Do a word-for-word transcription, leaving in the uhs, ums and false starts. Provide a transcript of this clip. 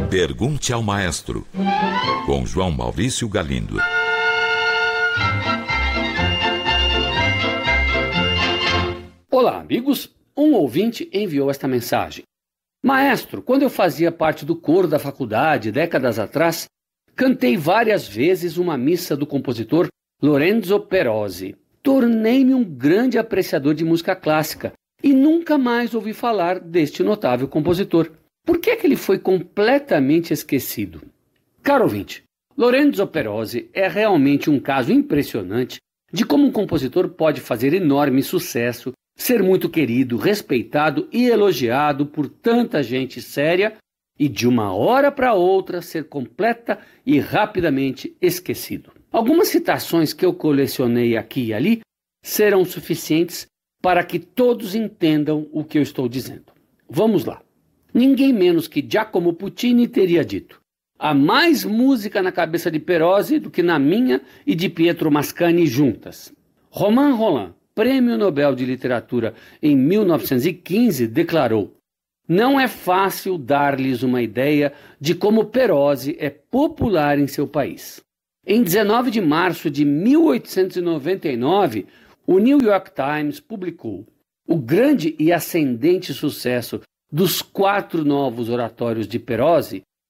Pergunte ao Maestro, com João Maurício Galindo. Olá, amigos. Um ouvinte enviou esta mensagem. Maestro, quando eu fazia parte do coro da faculdade, décadas atrás, cantei várias vezes uma missa do compositor Lorenzo Perosi. Tornei-me um grande apreciador de música clássica e nunca mais ouvi falar deste notável compositor. Por que é que ele foi completamente esquecido? Caro ouvinte, Lorenzo Perosi é realmente um caso impressionante de como um compositor pode fazer enorme sucesso, ser muito querido, respeitado e elogiado por tanta gente séria e de uma hora para outra ser completa e rapidamente esquecido. Algumas citações que eu colecionei aqui e ali serão suficientes para que todos entendam o que eu estou dizendo. Vamos lá. Ninguém menos que Giacomo Puccini teria dito: há mais música na cabeça de Perosi do que na minha e de Pietro Mascagni juntas. Romain Rolland, Prêmio Nobel de Literatura em mil novecentos e quinze, declarou: não é fácil dar-lhes uma ideia de como Perosi é popular em seu país. Em dezenove de março de mil oitocentos e noventa e nove, o New York Times publicou: o grande e ascendente sucesso dos quatro novos oratórios de Perosi